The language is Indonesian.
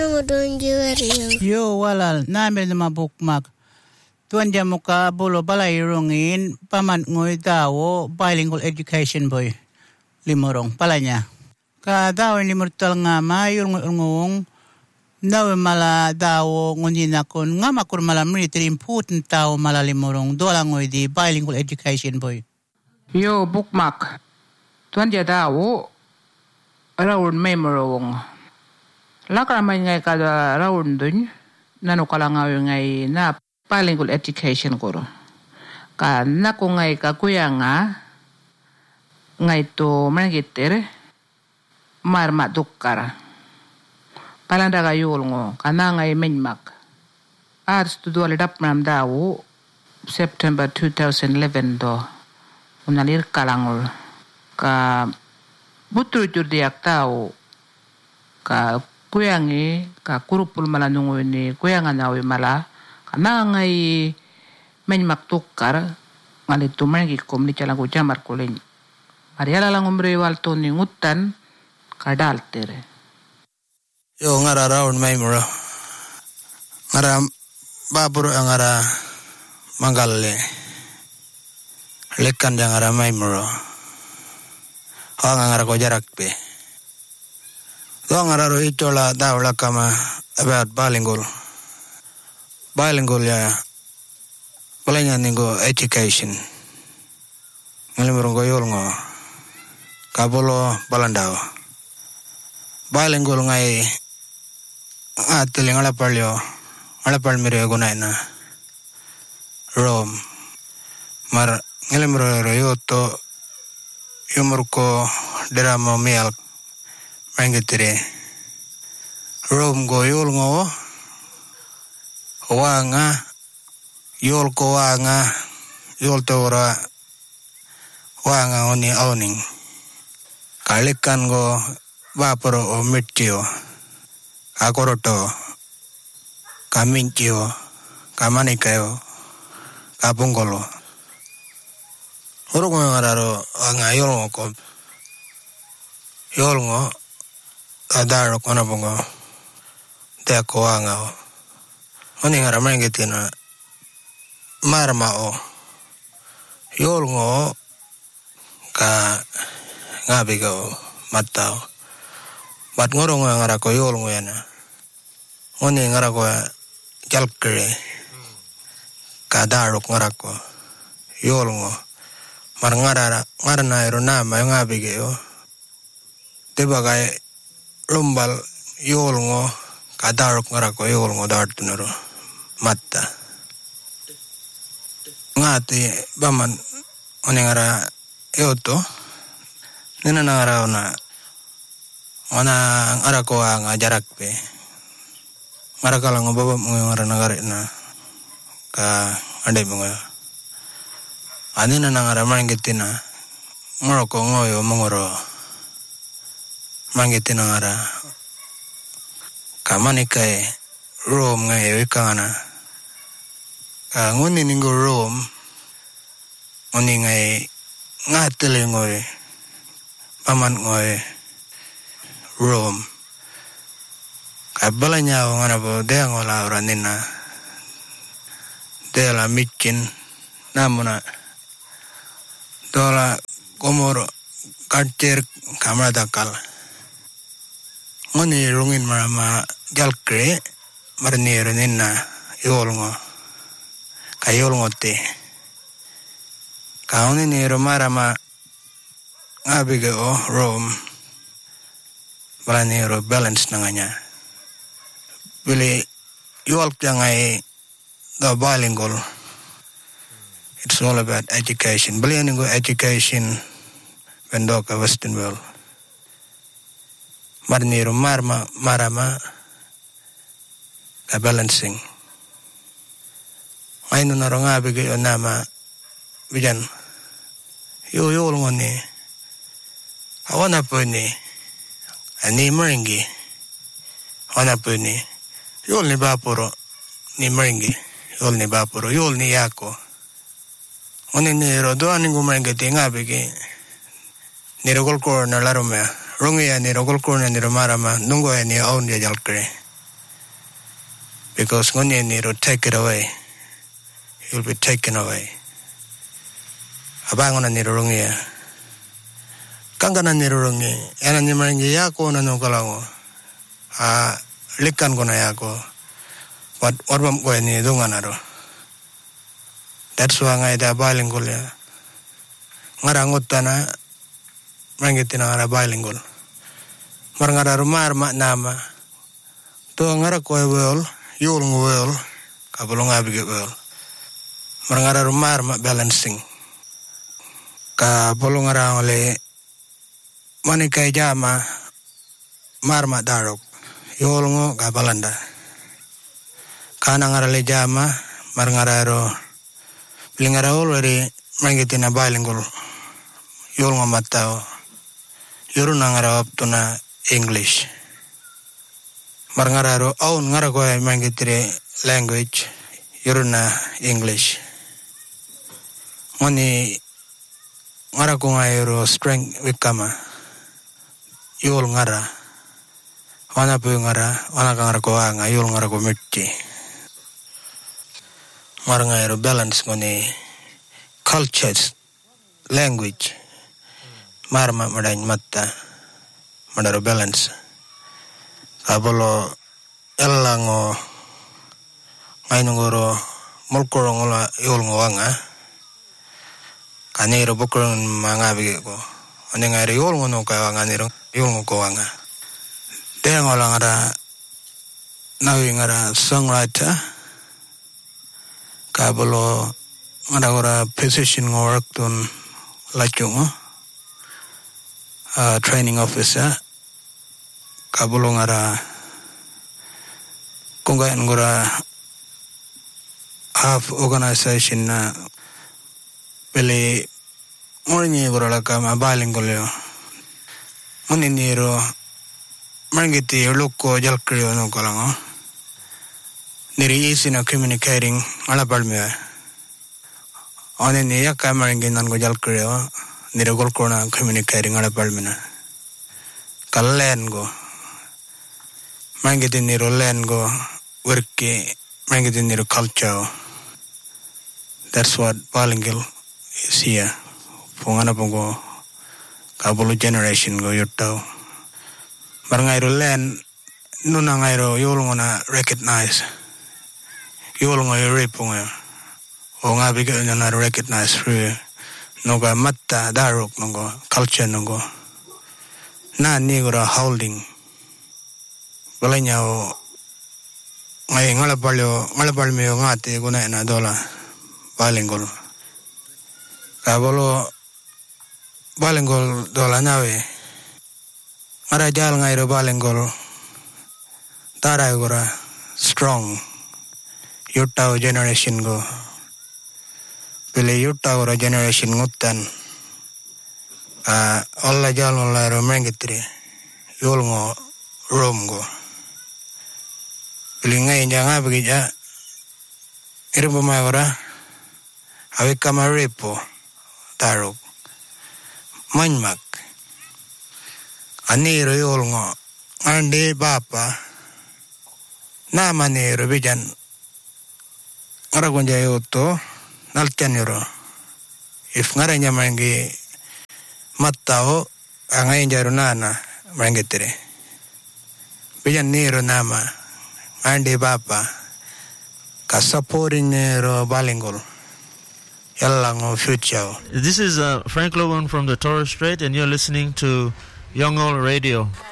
Yo walal namin na mabukmak. Tuan dia muka bolo balay rungin paman ngoy dawo bilingual education boy. Limorong palanya. Ka dawo limurtal nga mayur ngong nawe mala dawo ngunina kon nga makur mala military important dawo mala limorong dola ngoy di bilingual education boy. Yo bukmak. Tuan dia dawo raun memorong. Lakaramay ngay kada raun dun, nanukalangaw ngay na bilingual education ko. Ka naku ngay kakuya nga, ngay to managitir, marma dukkara. Palanda kayul ngo, kana ngay minmak. Arts to do alidap nam dawo, September 2011 do, unalir kalangol. Ka butru jurdiak tao, ka kuyangi ka kurupul mala nungu ni kuyanga nawi mala kana ngai menmak tukar ngali tumangi kom ni chala ko jamar koleng mariala lang umre wal to ni ngutan kadal tere yo ngara raun mai mura ngara babur ngara mangalle lekkan ngara mai mura ha ngara ko jarak pe Doang araro itola daula kama about bilingual. Bilingual ya palanya ningo education. Ngalimurong ko yulngo kabolo balandao. Bilingual ngai atiling alapalyo alapal mire gunay na Rome. Mar ngalimurong yoto yumurko deramo milk. Mangitire Rome go yul ngo wanga yul ko wanga yul tora wanga oni owning kalikan go vaporo o mitio akoroto kamincio kamanikayo kapungolo urung ngararo wanga yul ngo ko yul ngo adaro kono bongo de ko anga oni ngara mangetina marma o yol ngo ka ngabi go matao bat ngoro ngara ko yol ngo yana oni ngara ko jalkre ka daro ngara ko yol ngo mar ngara na ero na ma ngabi ge yo tebagai lumbal yol ngo kadarok ngarako yol ngo dartunero matta ngati baman onengara yoto nina ngara ona ngarako nga jarak pe ngarakala ngo baba mo ngara nagare na ka ande mo anina ngara mangitina ngoroko ngoyo mongoro mangitina ngara kamanikae Rome ngai wikana ka ngoni ningo Rome ngoni ngai ngatele ngoi paman ngoi Rome ka balanya ngana bo de ngola ranina de la mikin namuna dola komoro kantir kamadakal ngoni rungin marama jalkre marnero ninna yolngo kayolngo te kauni nero marama abige o Rome balanero balance nanganya bili yolk jangai the bilingual it's all about education bili ningo education vendoka western world marnero marama ka balancing ayno naronga bigi onama bijan yo ngoni awana poni ani meringi ona poni yol ni baporo ni meringi yol ni baporo yol ni yako oni ni rodo ani gumengi tinga bigi ni rogol ko na larome rongi ya ni rogol ko na ni romarama nungo ya ni aun dia jalkre because ngoni need to take it away. You'll be taken away. Abang na nirungi. Kangana nirungi. Ena nimaringi yako na nukalango. Likan ko na yako. What bam ko ni dunganaro. That's why ngai da bilingual ya. Ngarangot na mangiti na ngara bilingual. Marangara rumar ma nama. To ngara ko well, yul ngwel, kabulong abige well. Marangara rumar ma balancing. Ka bolongara ole manikai jama marma darok. Yolngo ka balanda. Kana ngara le jama marangara ro lingara already mangitina bilingual. Yolngo matao. Yoruna ngara up to na English. Marangara ro own ngara ko mangitire language. Yoruna English. Moni ngara ko ngairo strength wikama. Yol ngara. Wana pu ngara, wana ka ngara ko anga, yol ngara ko mitti. Ngara ngairo balance ngoni cultures, language. Marma madain matta. Madaro balance. Kabolo elango ngainungoro mulkoro ngola yol ngwanga. Kaniro bukron mangabi ko. Ane ngairo yol ngono ka wanga niro yol ngo wanga. Deng ngola ngara nawi ngara songwriter. Kabolo ngara ora position work tun lachungo. Training officer. Kabolo ngara kunga ngora half organization na pele morni gora kama bilingual yo moniniro mangiti loko jalkrio no kalango niri isina communicating ala palme one ne yakama nginan go jalkrio niri golkona communicating ala palmena kallen go mangiti niro len go worki mangiti niro culture. That's what bilingual is here. Pungana pongo kabulu generation go yutao. Marangairo len nuna ngairo yolngo na recognize. Yolngo yuri pongo. O nga biga na recognize through noga matta daruk nogo culture nogo. Na nigora holding. Balanya o ngai ngalapalmeo ngate guna na dola bilingual. Kabolo bilingual dola nawe. Ngara jal ngairo bilingual. Tara gora strong. Yutao generation go. Pili yutao gora generation ngutan. Alla jal ngalairo mengitri. Yolngo rom go. Pilingai jangan begitu. Iru pemawara, awak kamarepo, taruk, manmak. Ani royol ngo, ande bapa, nama ni robijan. Ngara kunjai oto, nalcan yoro. If ngara nyamangi matao, angai jaru nana, mangitere. Bijan ni ro nama. Andi bapa ka supporting nero bilingual yallango future. This is Frank Lowen from the Torres Strait and you're listening to Young All Radio.